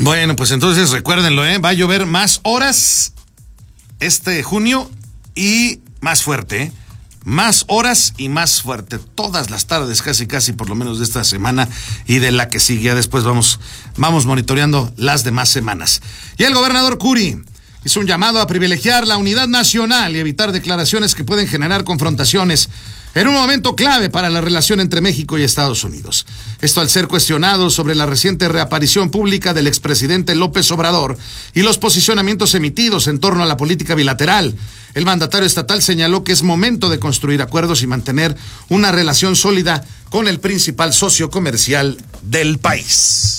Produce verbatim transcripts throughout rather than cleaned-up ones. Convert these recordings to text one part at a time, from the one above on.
Bueno, pues entonces recuérdenlo, ¿eh? Va a llover más horas este junio y más fuerte, ¿eh? Más horas y más fuerte, todas las tardes, casi casi por lo menos de esta semana y de la que sigue. Ya después vamos, vamos monitoreando las demás semanas. Y el gobernador Curi hizo un llamado a privilegiar la unidad nacional y evitar declaraciones que pueden generar confrontaciones en un momento clave para la relación entre México y Estados Unidos. Esto al ser cuestionado sobre la reciente reaparición pública del expresidente López Obrador y los posicionamientos emitidos en torno a la política bilateral. El mandatario estatal señaló que es momento de construir acuerdos y mantener una relación sólida con el principal socio comercial del país.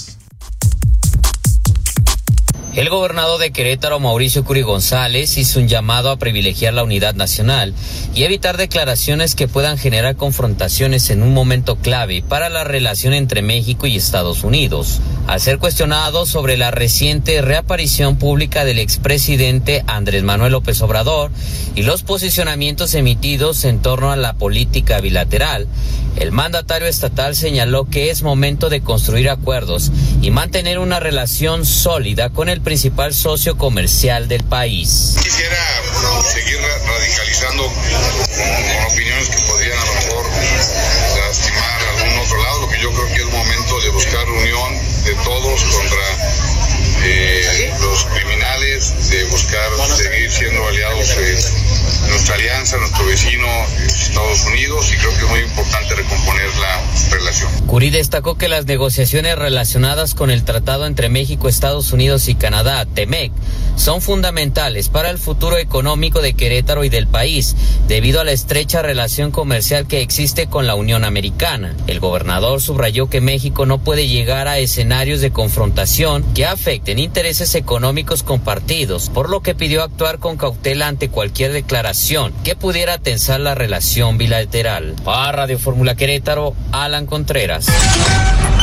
El gobernador de Querétaro, Mauricio Curi González, hizo un llamado a privilegiar la unidad nacional y evitar declaraciones que puedan generar confrontaciones en un momento clave para la relación entre México y Estados Unidos. Al ser cuestionado sobre la reciente reaparición pública del expresidente Andrés Manuel López Obrador y los posicionamientos emitidos en torno a la política bilateral, el mandatario estatal señaló que es momento de construir acuerdos y mantener una relación sólida con el principal socio comercial del país. Quisiera seguir radicalizando con opiniones que podrían a lo mejor lastimar a algún otro lado. Lo que yo creo que es momento de buscar unión de todos contra eh, los criminales, de buscar seguir siendo aliados de nuestra alianza, nuestro vecino Estados Unidos, y creo que es muy importante recomponer la relación. Curi destacó que las negociaciones relacionadas con el tratado entre México, Estados Unidos y Canadá, TEMEC, son fundamentales para el futuro económico de Querétaro y del país, debido a la estrecha relación comercial que existe con la Unión Americana. El gobernador subrayó que México no puede llegar a escenarios de confrontación que afecten intereses económicos compartidos, por lo que pidió actuar con cautela ante cualquier declaración que pudiera tensar la relación bilateral. Para Radio Fórmula Querétaro, Alan Contreras.